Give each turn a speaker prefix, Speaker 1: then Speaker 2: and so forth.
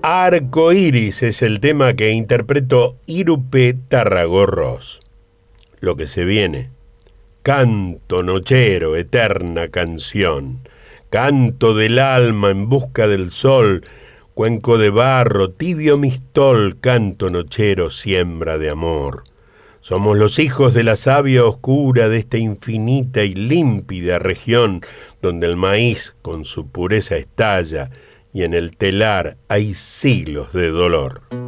Speaker 1: Arco Iris es el tema que interpretó Irupe Tarragorros. Lo que se viene. Canto nochero, eterna canción. Canto del alma en busca del sol. Cuenco de barro, tibio mistol. Canto nochero, siembra de amor. Somos los hijos de la savia oscura de esta infinita y límpida región donde el maíz con su pureza estalla y en el telar hay siglos de dolor.